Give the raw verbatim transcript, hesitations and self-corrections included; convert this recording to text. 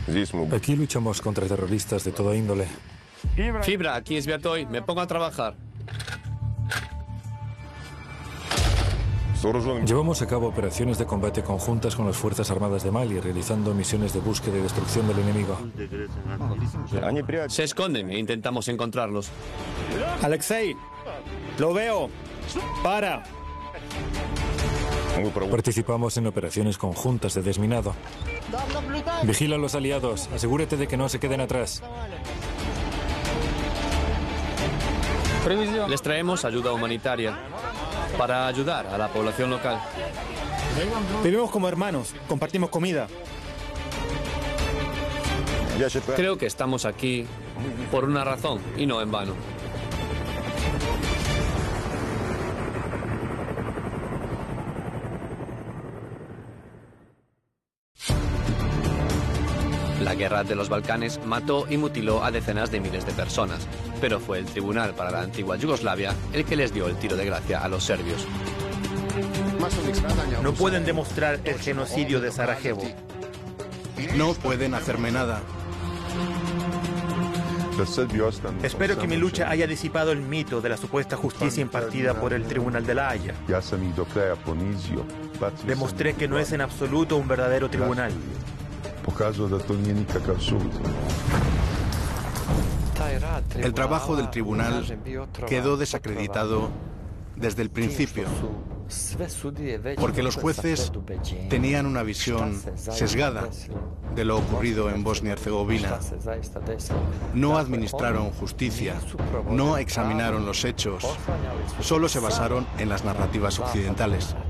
Aquí luchamos contra terroristas de toda índole. Fibra, aquí es Viatoy. Me pongo a trabajar. Llevamos a cabo operaciones de combate conjuntas con las Fuerzas Armadas de Mali, realizando misiones de búsqueda y destrucción del enemigo. Se esconden e intentamos encontrarlos. Alexei, lo veo. Para. Participamos en operaciones conjuntas de desminado. Vigila a los aliados. Asegúrate de que no se queden atrás. Les traemos ayuda humanitaria para ayudar a la población local. Vivimos como hermanos, compartimos comida. Creo que estamos aquí por una razón y no en vano. La guerra de los Balcanes mató y mutiló a decenas de miles de personas, pero fue el Tribunal para la antigua Yugoslavia el que les dio el tiro de gracia a los serbios. No pueden demostrar el genocidio de Sarajevo. No pueden hacerme nada. Espero que mi lucha haya disipado el mito de la supuesta justicia impartida por el Tribunal de La Haya. Demostré que no es en absoluto un verdadero tribunal. El trabajo del tribunal quedó desacreditado desde el principio, porque los jueces tenían una visión sesgada de lo ocurrido en Bosnia-Herzegovina. No administraron justicia, no examinaron los hechos, solo se basaron en las narrativas occidentales.